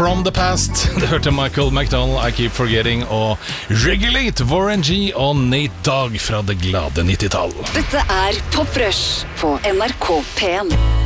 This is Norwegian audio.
From the Past. Det hørte Michael McDonald, I Keep Forgetting, og Regulate, Warren G og Nate Dogg fra det glade 90-tall. Dette er Pop Rush på NRK P1.